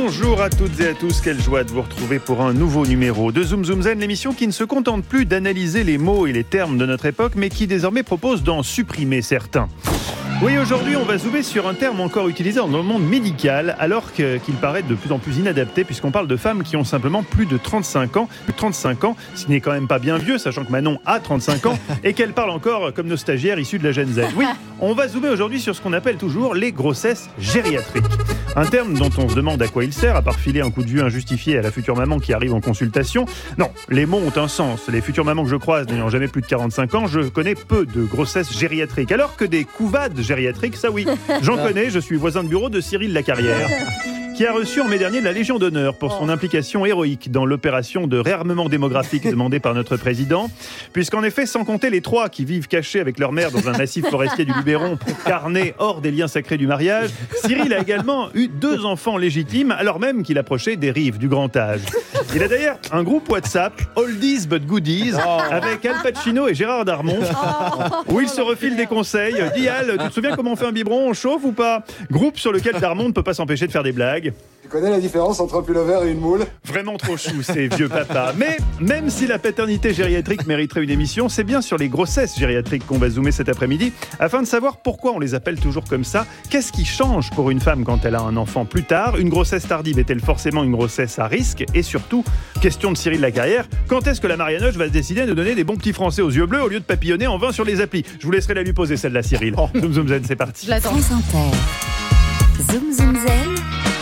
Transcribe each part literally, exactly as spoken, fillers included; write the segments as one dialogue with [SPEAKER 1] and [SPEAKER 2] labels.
[SPEAKER 1] Bonjour à toutes et à tous, quelle joie de vous retrouver pour un nouveau numéro de Zoom Zoom Zen, l'émission qui ne se contente plus d'analyser les mots et les termes de notre époque, mais qui désormais propose d'en supprimer certains. Oui, aujourd'hui, on va zoomer sur un terme encore utilisé dans le monde médical, alors que, qu'il paraît de plus en plus inadapté, puisqu'on parle de femmes qui ont simplement plus de trente-cinq ans. Plus de trente-cinq ans, ce qui n'est quand même pas bien vieux, sachant que Manon a trente-cinq ans, et qu'elle parle encore comme nos stagiaires issus de la Gen Z. Oui, on va zoomer aujourd'hui sur ce qu'on appelle toujours les grossesses gériatriques. Un terme dont on se demande à quoi il sert, à part filer un coup de vieux injustifié à la future maman qui arrive en consultation. Non, les mots ont un sens. Les futures mamans que je croise n'ayant jamais plus de quarante-cinq ans, je connais peu de grossesses gériatriques. Alors que des couvades gériatriques, ça oui, j'en connais, je suis voisin de bureau de Cyril Lacarrière, qui a reçu en mai dernier la Légion d'honneur pour son implication héroïque dans l'opération de réarmement démographique demandée par notre président. Puisqu'en effet, sans compter les trois qui vivent cachés avec leur mère dans un massif forestier du Luberon, carné hors des liens sacrés du mariage, Cyril a également eu deux enfants légitimes, alors même qu'il approchait des rives du grand âge. Il a d'ailleurs un groupe WhatsApp, Oldies but Goodies, avec Al Pacino et Gérard Darmon, où il se refile des conseils. Dis Al, tu te souviens comment on fait un biberon, on chauffe ou pas? Groupe sur lequel Darmon ne peut pas s'empêcher de faire des blagues.
[SPEAKER 2] Tu connais la différence entre un pullover et une moule?
[SPEAKER 1] Vraiment trop chou, ces vieux papas. Mais même si la paternité gériatrique mériterait une émission, c'est bien sur les grossesses gériatriques qu'on va zoomer cet après-midi, afin de savoir pourquoi on les appelle toujours comme ça. Qu'est-ce qui change pour une femme quand elle a un enfant plus tard? Une grossesse tardive est-elle forcément une grossesse à risque? Et surtout, question de Cyril Lacarrière, quand est-ce que la Marianoche va se décider de donner des bons petits Français aux yeux bleus au lieu de papillonner en vain sur les applis? Je vous laisserai la lui poser, celle-là, Cyril. Oh. Zoom Zoom Zen, c'est parti.
[SPEAKER 3] Je l'attends. France Inter. Zoom Zoom Zen.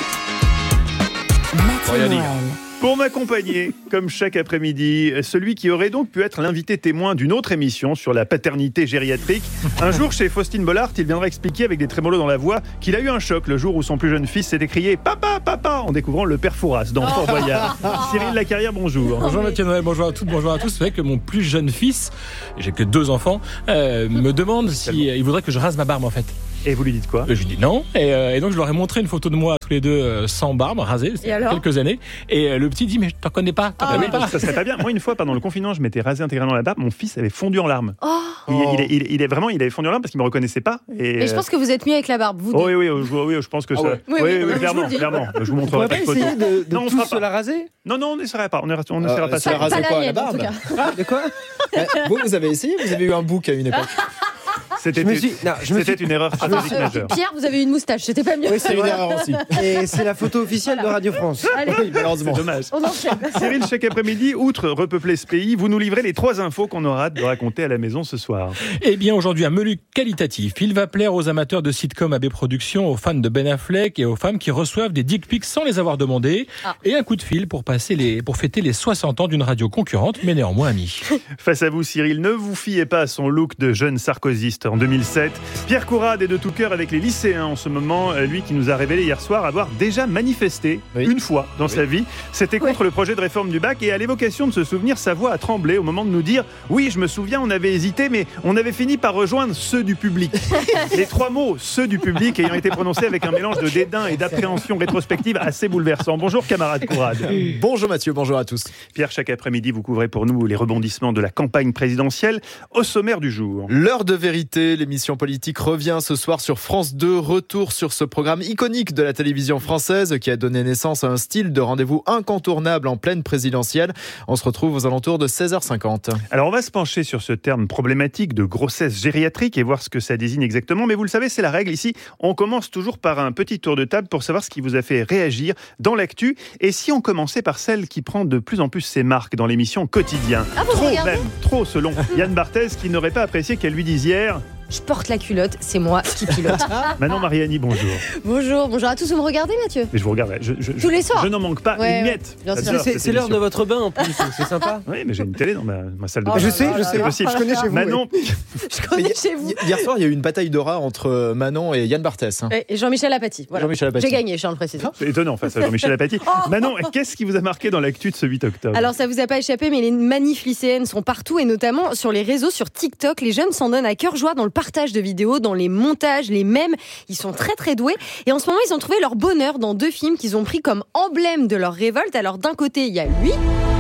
[SPEAKER 3] Mathieu Noël.
[SPEAKER 1] Pour m'accompagner, comme chaque après-midi, celui qui aurait donc pu être l'invité témoin d'une autre émission sur la paternité gériatrique. Un jour, chez Faustine Bollard, il viendra expliquer avec des trémolos dans la voix qu'il a eu un choc le jour où son plus jeune fils s'est écrié « Papa, papa !» en découvrant le père Fouras dans Fort Boyard. Cyril Lacarrière, bonjour.
[SPEAKER 4] Bonjour Mathieu Noël, bonjour à toutes, bonjour à tous. C'est vrai que mon plus jeune fils, j'ai que deux enfants, euh, me demande si euh, il voudrait que je rase ma barbe en fait.
[SPEAKER 1] Et vous lui dites quoi?
[SPEAKER 4] Je lui dis non. Et, euh, et donc je leur ai montré une photo de moi tous les deux euh, sans barbe, rasée, il y a quelques années. Et euh, le petit dit mais je t'en connais pas. T'en
[SPEAKER 1] ah,
[SPEAKER 4] connais
[SPEAKER 1] oui,
[SPEAKER 4] pas.
[SPEAKER 1] Ça serait pas bien. Moi une fois pendant le confinement, je m'étais rasé intégralement la barbe. Mon fils avait fondu en larmes.
[SPEAKER 3] Oh.
[SPEAKER 1] Il, il, il, il, il est vraiment, il avait fondu en larmes parce qu'il me reconnaissait pas. Et,
[SPEAKER 3] Mais je pense que vous êtes mieux avec la barbe, vous deux.
[SPEAKER 1] Oh, oui, oui, oui, oui, je pense que
[SPEAKER 4] ah,
[SPEAKER 1] ça.
[SPEAKER 4] Ouais.
[SPEAKER 1] Oui, oui, oui, oui, clairement, clairement. Je vous montrerai
[SPEAKER 5] pas
[SPEAKER 1] pas de photo.
[SPEAKER 5] De, de
[SPEAKER 1] non, on
[SPEAKER 5] tous
[SPEAKER 1] fera
[SPEAKER 5] se la raser?
[SPEAKER 1] Non, non, on n'essaiera pas. On n'essaiera euh, pas ça.
[SPEAKER 5] La raser quoi, la
[SPEAKER 3] barbe?
[SPEAKER 5] De quoi? Vous, vous avez essayé? Vous avez eu un bouc à une époque?
[SPEAKER 1] C'était,
[SPEAKER 5] je me suis, non, je me
[SPEAKER 1] c'était
[SPEAKER 5] suis...
[SPEAKER 1] une erreur stratégique
[SPEAKER 3] ah,
[SPEAKER 1] majeure.
[SPEAKER 3] Pierre, vous avez eu une moustache, c'était pas mieux.
[SPEAKER 5] Oui, c'est une erreur aussi. Et c'est la photo officielle de Radio France.
[SPEAKER 3] Allez.
[SPEAKER 5] Oui, malheureusement.
[SPEAKER 1] C'est dommage.
[SPEAKER 3] On enchaîne.
[SPEAKER 1] Cyril, chaque après-midi, outre repeupler ce pays, vous nous livrez les trois infos qu'on aura hâte de raconter à la maison ce soir.
[SPEAKER 4] Eh bien, aujourd'hui, un menu qualitatif. Il va plaire aux amateurs de sitcom A B Productions, aux fans de Ben Affleck et aux femmes qui reçoivent des dick pics sans les avoir demandés. Ah. Et un coup de fil pour, passer les, pour fêter les soixante ans d'une radio concurrente, mais néanmoins amie.
[SPEAKER 1] Face à vous, Cyril, ne vous fiez pas à son look de jeune sarkozyste en deux mille sept. Pierre Courade est de tout cœur avec les lycéens en ce moment, lui qui nous a révélé hier soir avoir déjà manifesté oui. une fois dans oui. sa vie. C'était contre oui. le projet de réforme du bac et à l'évocation de ce souvenir, sa voix a tremblé au moment de nous dire « Oui, je me souviens, on avait hésité, mais on avait fini par rejoindre ceux du public. » Les trois mots « ceux du public » ayant été prononcés avec un mélange de dédain et d'appréhension rétrospective assez bouleversant. Bonjour camarade Courade.
[SPEAKER 5] Bonjour Mathieu, bonjour à tous.
[SPEAKER 1] Pierre, chaque après-midi, vous couvrez pour nous les rebondissements de la campagne présidentielle. Au sommaire du jour.
[SPEAKER 5] L'heure de vérité, l'émission politique revient ce soir sur France deux. Retour sur ce programme iconique de la télévision française qui a donné naissance à un style de rendez-vous incontournable en pleine présidentielle. On se retrouve aux alentours de seize heures cinquante.
[SPEAKER 1] Alors on va se pencher sur ce terme problématique de grossesse gériatrique et voir ce que ça désigne exactement. Mais vous le savez, c'est la règle ici. On commence toujours par un petit tour de table pour savoir ce qui vous a fait réagir dans l'actu. Et si on commençait par celle qui prend de plus en plus ses marques dans l'émission Quotidien.
[SPEAKER 3] Ah,
[SPEAKER 1] trop même, trop selon Yann Barthès qui n'aurait pas apprécié qu'elle lui dise hier...
[SPEAKER 3] Je porte la culotte, c'est moi qui pilote.
[SPEAKER 1] Manon Mariani, bonjour.
[SPEAKER 3] Bonjour, bonjour à tous. Vous me regardez, Mathieu?
[SPEAKER 1] Mais je vous regarde. Je, je,
[SPEAKER 3] Tous les soirs.
[SPEAKER 1] Je n'en manque pas ouais, une miette.
[SPEAKER 5] C'est, c'est, c'est l'heure de votre bain en plus, c'est sympa.
[SPEAKER 1] Oui, mais j'ai une télé dans ma, ma salle de
[SPEAKER 5] bain.
[SPEAKER 1] Oh,
[SPEAKER 5] je sais, je sais.
[SPEAKER 1] Possible.
[SPEAKER 5] Je connais chez vous.
[SPEAKER 1] Manon.
[SPEAKER 3] Oui. Je connais chez vous.
[SPEAKER 5] Hier soir, il y a eu une bataille de rats entre Manon et Yann Barthès. Hein.
[SPEAKER 3] Et Jean-Michel Apathy. Voilà.
[SPEAKER 5] Jean-Michel Apathy.
[SPEAKER 3] J'ai gagné, je tiens à le préciser.
[SPEAKER 1] C'est étonnant face à Jean-Michel Apathy. oh Manon, qu'est-ce qui vous a marqué dans l'actu de ce huit octobre?
[SPEAKER 3] Alors, ça vous a pas échappé, mais les manifs lycéennes sont partout et notamment sur les réseaux, sur TikTok. Les jeunes s'en donnent à cœur joie dans le partage de vidéos, dans les montages, les mèmes. Ils sont très très doués. Et en ce moment, ils ont trouvé leur bonheur dans deux films qu'ils ont pris comme emblème de leur révolte. Alors d'un côté, il y a lui.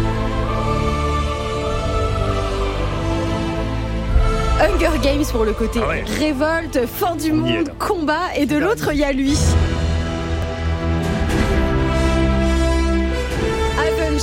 [SPEAKER 3] Hunger Games pour le côté ah ouais. révolte, fin du monde, combat. Et de l'autre, il y a lui.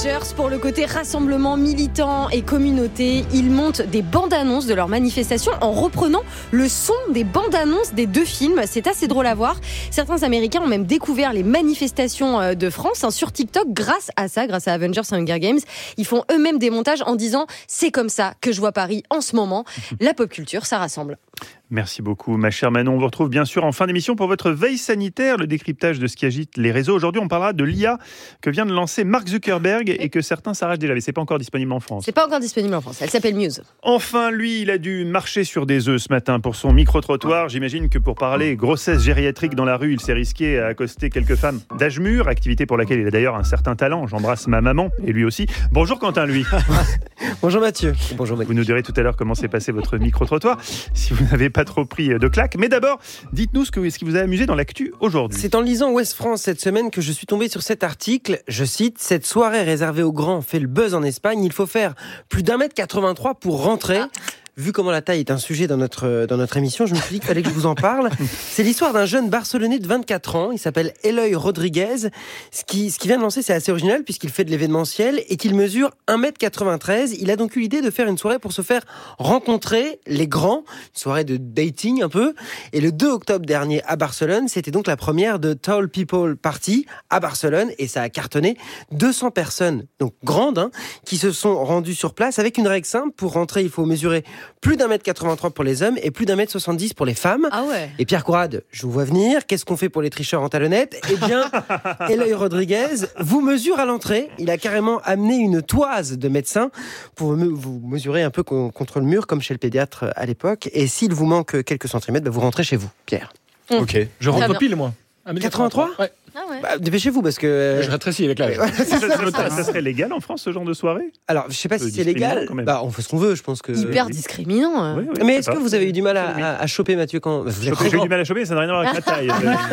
[SPEAKER 3] Avengers, pour le côté rassemblement militant et communauté, ils montent des bandes-annonces de leurs manifestations en reprenant le son des bandes-annonces des deux films. C'est assez drôle à voir. Certains Américains ont même découvert les manifestations de France hein, sur TikTok grâce à ça, grâce à Avengers et Hunger Games. Ils font eux-mêmes des montages en disant « c'est comme ça que je vois Paris en ce moment ». La pop culture, ça rassemble.
[SPEAKER 1] Merci beaucoup, ma chère Manon. On vous retrouve bien sûr en fin d'émission pour votre veille sanitaire, le décryptage de ce qui agite les réseaux. Aujourd'hui, on parlera de l'I A que vient de lancer Mark Zuckerberg et que certains s'arrachent déjà, mais c'est pas encore disponible en France.
[SPEAKER 3] C'est pas encore disponible en France. Elle s'appelle Muse.
[SPEAKER 1] Enfin, lui, il a dû marcher sur des œufs ce matin pour son micro-trottoir. J'imagine que pour parler grossesse gériatrique dans la rue, il s'est risqué à accoster quelques femmes d'âge mûr, activité pour laquelle il a d'ailleurs un certain talent. J'embrasse ma maman et lui aussi. Bonjour Quentin, lui.
[SPEAKER 6] Bonjour Mathieu. Bonjour Mathieu.
[SPEAKER 1] Vous nous direz tout à l'heure comment s'est passé votre micro-trottoir, si vous n'avez pas trop pris de claques. Mais d'abord, dites-nous ce, que, ce qui vous a amusé dans l'actu aujourd'hui.
[SPEAKER 6] C'est en lisant Ouest France cette semaine que je suis tombé sur cet article. Je cite, « Cette soirée réservée aux grands fait le buzz en Espagne. Il faut faire plus d'un mètre quatre-vingt-trois pour rentrer. » Vu comment la taille est un sujet dans notre, dans notre émission, je me suis dit qu'il fallait que je vous en parle. C'est l'histoire d'un jeune Barcelonais de vingt-quatre ans. Il s'appelle Eloy Rodriguez. Ce qui, ce qui vient de lancer, c'est assez original puisqu'il fait de l'événementiel et qu'il mesure un mètre quatre-vingt-treize. Il a donc eu l'idée de faire une soirée pour se faire rencontrer les grands. Une soirée de dating un peu. Et le deux octobre dernier à Barcelone, c'était donc la première de Tall People Party à Barcelone. Et ça a cartonné. deux cents personnes, donc grandes, hein, qui se sont rendues sur place avec une règle simple. Pour rentrer, il faut mesurer plus d'un mètre quatre-vingt-trois pour les hommes et plus d'un mètre soixante-dix pour les femmes.
[SPEAKER 3] Ah ouais.
[SPEAKER 6] Et Pierre Courade, je vous vois venir. Qu'est-ce qu'on fait pour les tricheurs en talonnettes ? Eh bien, Eloy Rodriguez vous mesure à l'entrée. Il a carrément amené une toise de médecin pour vous mesurer un peu contre le mur, comme chez le pédiatre à l'époque. Et s'il vous manque quelques centimètres, bah vous rentrez chez vous, Pierre.
[SPEAKER 3] Mmh.
[SPEAKER 5] Ok.
[SPEAKER 4] Je rentre pile, moi.
[SPEAKER 6] quatre-vingt-trois ?
[SPEAKER 4] Ouais.
[SPEAKER 3] Ah ouais.
[SPEAKER 6] Bah, dépêchez-vous parce que...
[SPEAKER 4] Je rétrécis avec l'âge.
[SPEAKER 1] ça, ça, ça serait légal en France, ce genre de soirée ?
[SPEAKER 6] Alors, je sais pas si c'est légal. Bah, on fait ce qu'on veut, je pense que...
[SPEAKER 3] Hyper discriminant. Hein.
[SPEAKER 1] Oui, oui,
[SPEAKER 6] Mais est-ce que vous avez eu du mal à, à, à choper, Mathieu, quand... Vous,
[SPEAKER 1] Choper, j'ai eu du mal à choper, ça n'a rien à voir avec la taille.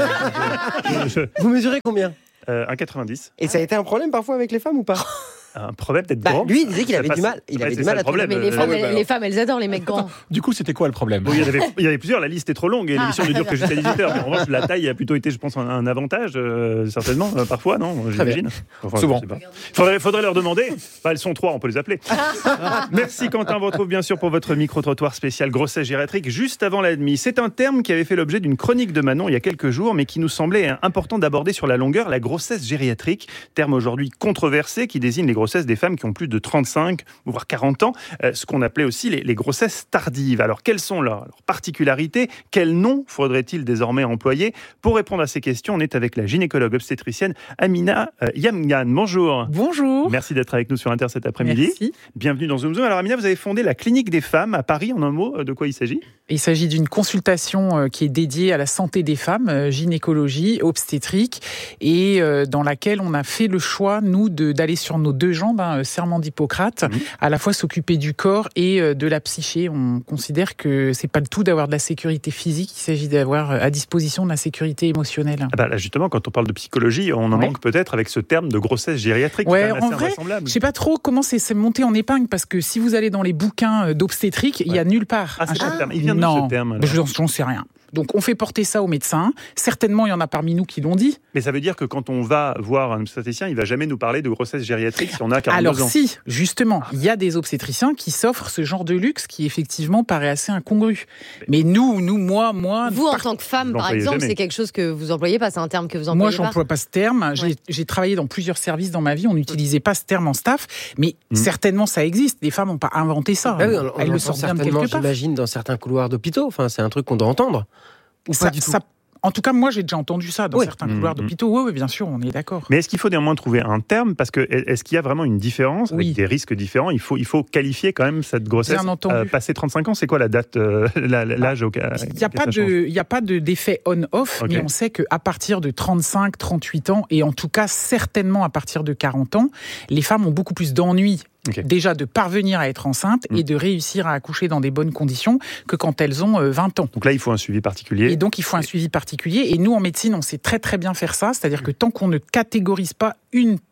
[SPEAKER 1] je, je, je...
[SPEAKER 6] vous mesurez combien ?
[SPEAKER 1] euh, un mètre quatre-vingt-dix.
[SPEAKER 6] Et ça a été un problème parfois avec les femmes ou pas ?
[SPEAKER 1] Un problème peut-être
[SPEAKER 6] bah,
[SPEAKER 1] grand.
[SPEAKER 6] Lui, il disait qu'il
[SPEAKER 1] Ça
[SPEAKER 6] avait
[SPEAKER 1] passe...
[SPEAKER 6] du mal. Il
[SPEAKER 1] ouais,
[SPEAKER 6] avait du
[SPEAKER 1] ça,
[SPEAKER 6] mal à
[SPEAKER 1] problème.
[SPEAKER 3] Mais les femmes,
[SPEAKER 1] euh,
[SPEAKER 3] elles,
[SPEAKER 1] ouais,
[SPEAKER 3] les femmes, elles adorent les mecs grands.
[SPEAKER 4] Du coup, c'était quoi le problème ?
[SPEAKER 1] Bon, il, y avait, il y avait plusieurs, la liste est trop longue et l'émission ne dure que jusqu'à dix-huit heures. Mais en revanche, la taille a plutôt été, je pense, un, un avantage, euh, certainement, euh, parfois, non ? J'imagine. Enfin,
[SPEAKER 4] souvent.
[SPEAKER 1] Il faudrait, faudrait leur demander. Bah, elles sont trois, on peut les appeler. Merci Quentin, on vous retrouve bien sûr pour votre micro-trottoir spécial grossesse gériatrique juste avant la demi. C'est un terme qui avait fait l'objet d'une chronique de Manon il y a quelques jours, mais qui nous semblait important d'aborder sur la longueur, la grossesse gériatrique. Terme aujourd'hui controversé qui désigne les grossesses des femmes qui ont plus de trente-cinq voire quarante ans, euh, ce qu'on appelait aussi les, les grossesses tardives. Alors, quelles sont leurs, leurs particularités ? Quel nom faudrait-il désormais employer ? Pour répondre à ces questions, on est avec la gynécologue obstétricienne Amina euh, Yamyan. Bonjour.
[SPEAKER 7] Bonjour.
[SPEAKER 1] Merci d'être avec nous sur Inter cet après-midi.
[SPEAKER 7] Merci.
[SPEAKER 1] Bienvenue dans Zoom Zoom. Alors, Amina, vous avez fondé la Clinique des femmes à Paris. En un mot, de quoi il s'agit ?
[SPEAKER 7] Il s'agit d'une consultation qui est dédiée à la santé des femmes, gynécologie, obstétrique, et dans laquelle on a fait le choix, nous, de, d'aller sur nos deux jambes, hein, serment d'Hippocrate, mmh. à la fois s'occuper du corps et de la psyché. On considère que c'est pas le tout d'avoir de la sécurité physique, il s'agit d'avoir à disposition de la sécurité émotionnelle.
[SPEAKER 1] Ah bah là, justement, quand on parle de psychologie, on en ouais. manque peut-être avec ce terme de grossesse gériatrique.
[SPEAKER 7] Ouais,
[SPEAKER 1] qui est
[SPEAKER 7] en
[SPEAKER 1] assez
[SPEAKER 7] vrai,
[SPEAKER 1] invraisemblable.
[SPEAKER 7] je sais pas trop comment c'est, c'est monté en épingle, parce que si vous allez dans les bouquins d'obstétrique, ouais. il y a nulle part.
[SPEAKER 1] Ah, c'est pas le terme. Il vient de
[SPEAKER 7] non,
[SPEAKER 1] ce terme.
[SPEAKER 7] Je n'en sais rien. Donc, on fait porter ça aux médecins. Certainement, il y en a parmi nous qui l'ont dit.
[SPEAKER 1] Mais ça veut dire que quand on va voir un obstétricien, il ne va jamais nous parler de grossesse gériatrique si on a quarante-deux ans.
[SPEAKER 7] Alors si, justement, il y a des obstétriciens qui s'offrent ce genre de luxe qui, effectivement, paraît assez incongru. Mais nous, nous, moi, moi...
[SPEAKER 3] Vous,
[SPEAKER 7] par...
[SPEAKER 3] en tant que femme, par exemple, jamais. C'est quelque chose que vous employez pas, c'est un terme que vous employez
[SPEAKER 7] moi,
[SPEAKER 3] pas.
[SPEAKER 7] Moi, j'emploie pas ce terme. J'ai, ouais. j'ai travaillé dans plusieurs services dans ma vie, on n'utilisait pas ce terme en staff, mais mmh. certainement, ça existe. Les femmes n'ont pas inventé ça.
[SPEAKER 6] Ah oui, on,
[SPEAKER 7] Elles
[SPEAKER 6] on
[SPEAKER 7] le sortent bien de quelque part.
[SPEAKER 6] J'imagine, dans certains couloirs d'hôpitaux. Enfin, c'est un truc qu'on doit entendre. Ou
[SPEAKER 7] ça,
[SPEAKER 6] pas du tout.
[SPEAKER 7] Ça, en tout cas, moi, j'ai déjà entendu ça dans
[SPEAKER 6] oui.
[SPEAKER 7] certains mmh, couloirs d'hôpitaux. Oui, oui, bien sûr, on est d'accord.
[SPEAKER 1] Mais est-ce qu'il faut néanmoins trouver un terme ? Parce que est-ce qu'il y a vraiment une différence avec oui. des risques différents ? Il faut, il faut qualifier quand même cette grossesse.
[SPEAKER 7] Bien entendu. Euh,
[SPEAKER 1] passé trente-cinq ans, c'est quoi la date, euh, la, l'âge auquel
[SPEAKER 7] il n'y a pas de, il n'y a pas de d'effet on-off, okay. mais on sait qu'à partir de trente-cinq, trente-huit ans, et en tout cas certainement à partir de quarante ans, les femmes ont beaucoup plus d'ennuis. Okay. Déjà de parvenir à être enceinte mmh. et de réussir à accoucher dans des bonnes conditions que quand elles ont vingt ans.
[SPEAKER 1] Donc là, il faut un suivi particulier.
[SPEAKER 7] Et donc, il faut un suivi particulier. Et nous, en médecine, on sait très très bien faire ça. C'est-à-dire que tant qu'on ne catégorise pas une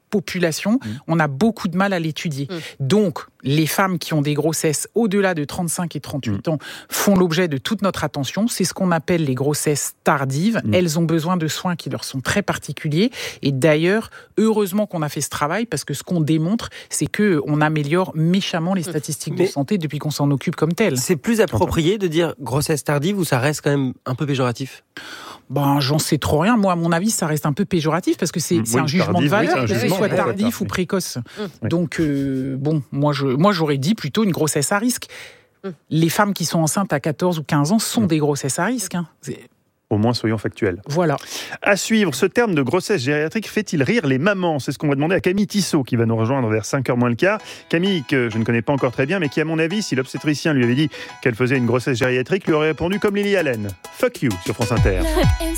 [SPEAKER 7] population, mmh. on a beaucoup de mal à l'étudier. Mmh. Donc, les femmes qui ont des grossesses au-delà de trente-cinq et trente-huit mmh. ans font l'objet de toute notre attention. C'est ce qu'on appelle les grossesses tardives. Mmh. Elles ont besoin de soins qui leur sont très particuliers. Et d'ailleurs, heureusement qu'on a fait ce travail, parce que ce qu'on démontre, c'est qu'on améliore méchamment les statistiques Mais de santé depuis qu'on s'en occupe comme tel.
[SPEAKER 6] C'est plus approprié de dire grossesse tardive ou ça reste quand même un peu péjoratif ?
[SPEAKER 7] Ben, j'en sais trop rien. Moi, à mon avis, ça reste un peu péjoratif parce que c'est, oui, c'est un jugement tardive, de valeur, oui, que ce soit tardif ouais, ou précoce. Oui. Donc, euh, bon, moi, je, moi, j'aurais dit plutôt une grossesse à risque. Mm. Les femmes qui sont enceintes à quatorze ou quinze ans sont mm. des grossesses à risque. Hein. C'est...
[SPEAKER 1] Au moins, soyons factuels.
[SPEAKER 7] Voilà.
[SPEAKER 1] À suivre, ce terme de grossesse gériatrique fait-il rire les mamans ? C'est ce qu'on va demander à Camille Tissot, qui va nous rejoindre vers cinq heures moins le quart. Camille, que je ne connais pas encore très bien, mais qui, à mon avis, si l'obstétricien lui avait dit qu'elle faisait une grossesse gériatrique, lui aurait répondu comme Lily Allen. Fuck you, sur France Inter.